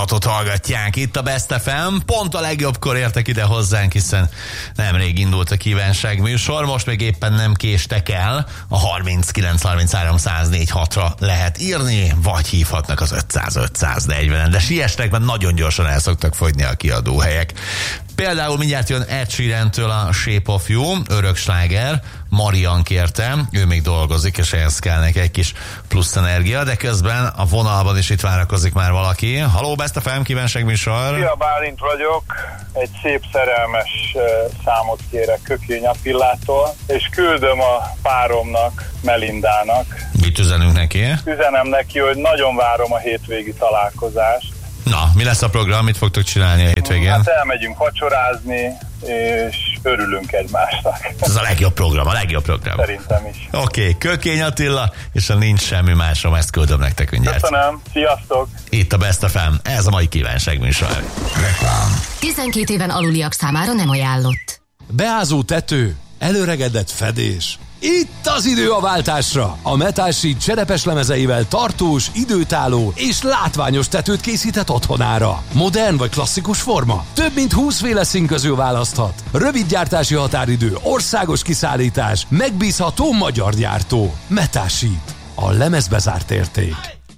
hallgatják itt a Best FM. Pont a legjobbkor értek ide hozzánk, hiszen nemrég indult a kívánság műsor, most még éppen nem késtek el. A 39 33 104 6-ra lehet írni, vagy hívhatnak az 500 540-en, de siestek, mert nagyon gyorsan el szoktak fogyni a kiadóhelyek. Például mindjárt jön Ed Sheeran-től a Shape of You, örök sláger, Marian kérte, ő még dolgozik, és ehhez kell neki egy kis plusz energia, de közben a vonalban is itt várakozik már valaki. Halló, Best FM, kívánságműsor! Szia, Bálint vagyok, egy szép szerelmes számot kérek Kökény Attilától, és küldöm a páromnak, Melindának. Mit üzenünk neki? Üzenem neki, hogy nagyon várom a hétvégi találkozást. Na, mi lesz a program, mit fogtok csinálni a hétvégén? Hát elmegyünk vacsorázni, és örülünk egymásnak. Ez a legjobb program, a legjobb program. Szerintem is. Oké, Kökény Attila, és ha nincs semmi másra, ezt küldöm nektek mindjárt. Köszönöm, sziasztok! Itt a Best FM, ez a mai kívánságműsor. 12 éven aluliak számára nem ajánlott. Beázó tető, előregedett fedés. Itt az idő a váltásra! A Metal Sheet cserepes lemezeivel tartós, időtálló és látványos tetőt készített otthonára. Modern vagy klasszikus forma? Több mint 20 féle szín közül választhat. Rövid gyártási határidő, országos kiszállítás, megbízható magyar gyártó. Metal Sheet. A lemezbe zárt érték.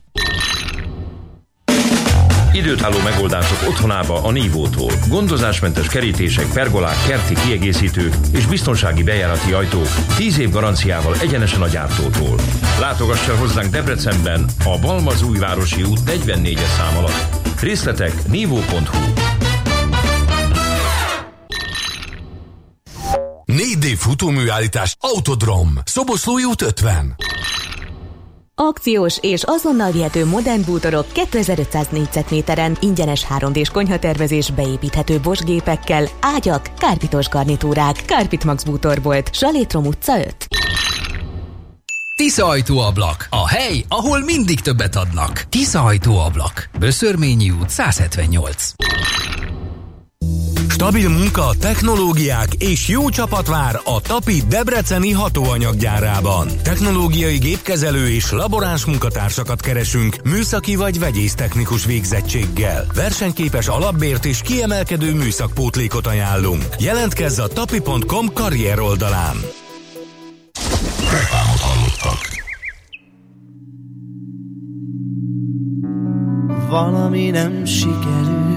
Időtálló megoldások otthonába a Nívótól. Gondozásmentes kerítések, pergolák, kerti kiegészítők és biztonsági bejárati ajtók 10 év garanciával egyenesen a gyártótól. Látogass el hozzánk Debrecenben a Balmazújvárosi út 44-es szám alatt. Részletek nívó.hu. 4D futóműállítás Autodrom. Szoboszlói út 50. Akciós és azonnal vihető modern bútorok 2500 négyzetméteren, ingyenes 3D-s konyhatervezés beépíthető Bosch gépekkel, ágyak, kárpitos garnitúrák, Kárpit Max bútorbolt, Zsalétrom utca 5. Tisza Ajtóablak. A hely, ahol mindig többet adnak. Tisza Ajtóablak. Böszörményi út 178. Stabil munka, technológiák és jó csapat vár a Tapi debreceni hatóanyaggyárában. Technológiai gépkezelő és laboráns munkatársakat keresünk műszaki vagy vegyésztechnikus végzettséggel. Versenyképes alapbért és kiemelkedő műszakpótlékot ajánlunk. Jelentkezz a tapi.com karrier oldalán. Reklámot hallottak. Valami nem sikerül,